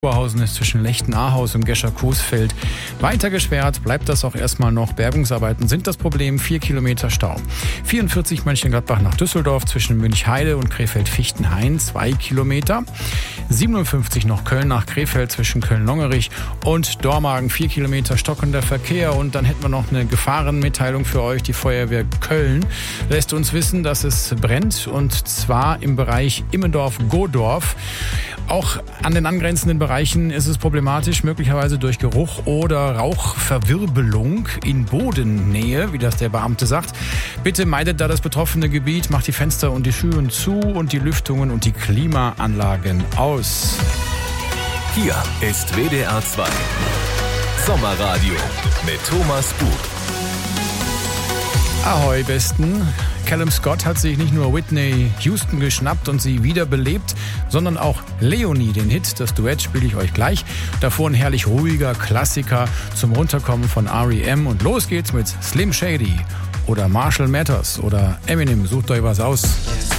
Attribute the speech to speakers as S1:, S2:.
S1: Oberhausen ist zwischen Lechten-Ahaus und Gescher-Coesfeld weiter gesperrt. Bleibt das auch erstmal noch. Bergungsarbeiten sind das Problem. 4 Kilometer Stau. 44 Mönchengladbach nach Düsseldorf zwischen Münchheide und Krefeld-Fichtenhain 2 Kilometer. 57 noch Köln nach Krefeld zwischen Köln-Longerich und Dormagen 4 Kilometer stockender Verkehr. Und dann hätten wir noch eine Gefahrenmitteilung für euch. Die Feuerwehr Köln lässt uns wissen, dass es brennt, und zwar im Bereich Immendorf-Godorf. Auch an den angrenzenden Bereichen ist es problematisch, möglicherweise durch Geruch oder Rauchverwirbelung in Bodennähe, wie das der Beamte sagt. Bitte meidet da das betroffene Gebiet, macht die Fenster und die Türen zu und die Lüftungen und die Klimaanlagen aus.
S2: Hier ist WDR 2 Sommerradio mit Thomas Bug.
S1: Ahoi, Besten. Callum Scott hat sich nicht nur Whitney Houston geschnappt und sie wiederbelebt, sondern auch Leonie, den Hit. Das Duett spiele ich euch gleich. Davor ein herrlich ruhiger Klassiker zum Runterkommen von R.E.M. Und los geht's mit Slim Shady oder Marshall Mathers oder Eminem. Sucht euch was aus.